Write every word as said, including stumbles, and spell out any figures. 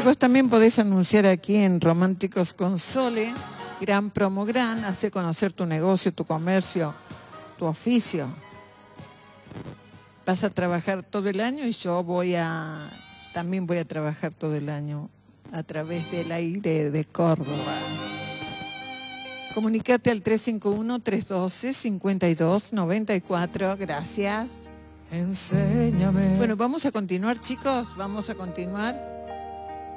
vos también podés anunciar aquí en Románticos con Sole, Gran Promo Gran, hace conocer tu negocio, tu comercio, tu oficio. Vas a trabajar todo el año y yo voy a, también voy a trabajar todo el año a través del aire de Córdoba. Comunicate al tres cinco uno, tres uno dos, cinco dos nueve cuatro. Gracias. Enséñame. Bueno, vamos a continuar, chicos. Vamos a continuar.